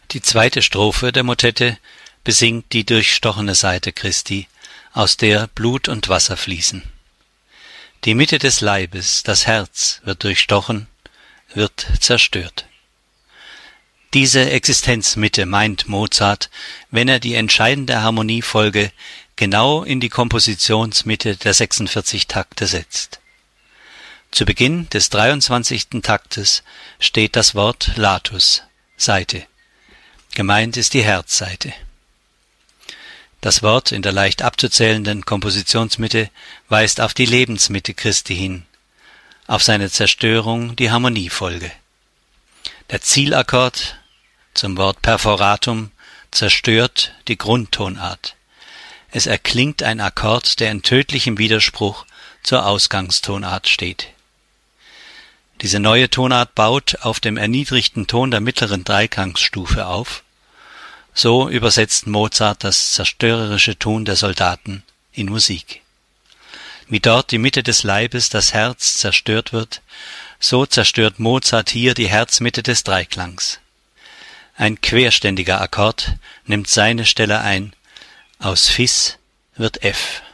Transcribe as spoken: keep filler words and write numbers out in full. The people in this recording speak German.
Die zweite Strophe der Motette besingt die durchstochene Seite Christi, aus der Blut und Wasser fließen. Die Mitte des Leibes, das Herz, wird durchstochen, wird zerstört. Diese Existenzmitte meint Mozart, wenn er die entscheidende Harmoniefolge genau in die Kompositionsmitte der sechsundvierzig Takte setzt. Zu Beginn des dreiundzwanzigsten Taktes steht das Wort Latus, Seite. Gemeint ist die Herzseite. Das Wort in der leicht abzuzählenden Kompositionsmitte weist auf die Lebensmitte Christi hin, auf seine Zerstörung die Harmoniefolge. Der Zielakkord zum Wort Perforatum zerstört die Grundtonart. Es erklingt ein Akkord, der in tödlichem Widerspruch zur Ausgangstonart steht. Diese neue Tonart baut auf dem erniedrigten Ton der mittleren Dreigangsstufe auf. So übersetzt Mozart das zerstörerische Tun der Soldaten in Musik. Wie dort die Mitte des Leibes, das Herz, zerstört wird, so zerstört Mozart hier die Herzmitte des Dreiklangs. Ein querständiger Akkord nimmt seine Stelle ein, aus Fis wird F.